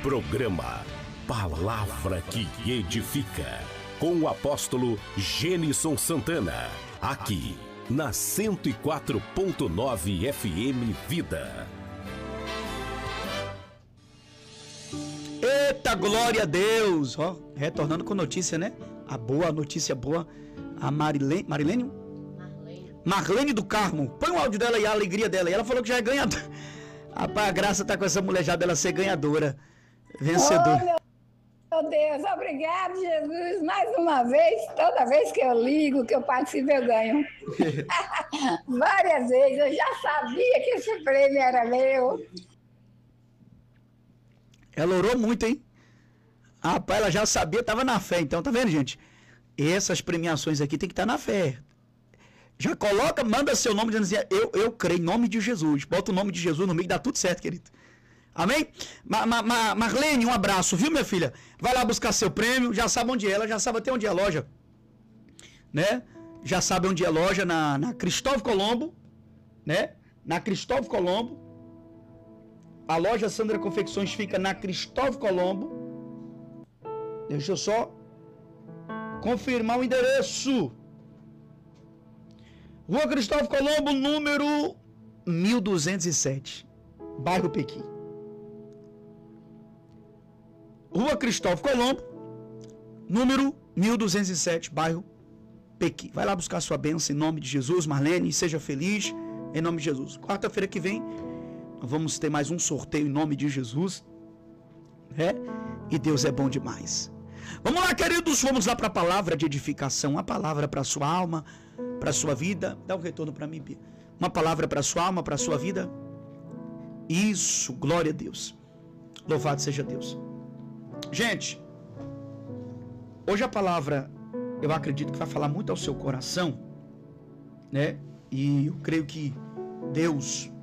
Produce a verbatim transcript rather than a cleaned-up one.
Programa Palavra que Edifica, com o apóstolo Gênison Santana, aqui na cento e quatro ponto nove F M Vida. Eita, glória a Deus! Ó, retornando com notícia, né? A boa, a notícia boa. A Marilene... Marilene? Marlene. Marlene do Carmo. Põe o áudio dela e a alegria dela. E ela falou que já é ganhadora. Rapaz, a graça tá com essa mulher já dela ser ganhadora. Vencedora. Oh, meu Deus, obrigado, Jesus. Mais uma vez, toda vez que eu ligo, que eu participo, eu ganho. Várias vezes. Eu já sabia que esse prêmio era meu. Ela orou muito, hein? Rapaz, ela já sabia, tava na fé. Então, tá vendo, gente? Essas premiações aqui tem que estar na fé. Já coloca, manda seu nome dizendo assim, eu, eu creio em nome de Jesus. Bota o nome de Jesus no meio e dá tudo certo, querido. Amém? Ma, ma, ma, Marlene, um abraço, viu, minha filha? Vai lá buscar seu prêmio, já sabe onde é ela, já sabe até onde é a loja. Né? Já sabe onde é a loja, na, na Cristóvão Colombo, né? Na Cristóvão Colombo. A loja Sandra Confecções fica na Cristóvão Colombo. Deixa eu só confirmar o endereço. Rua Cristóvão Colombo, número mil duzentos e sete, bairro Pequi. Rua Cristóvão Colombo, número mil duzentos e sete, bairro Pequi. Vai lá buscar sua bênção em nome de Jesus, Marlene, seja feliz em nome de Jesus. Quarta-feira que vem, nós vamos ter mais um sorteio em nome de Jesus, né? E Deus é bom demais. Vamos lá, queridos, vamos lá para a palavra de edificação, uma palavra para a sua alma, para a sua vida. Dá um retorno para mim, Bia. Uma palavra para a sua alma, para a sua vida. Isso, glória a Deus. Louvado seja Deus. Gente, hoje a palavra, eu acredito que vai falar muito ao seu coração, né? E eu creio que Deus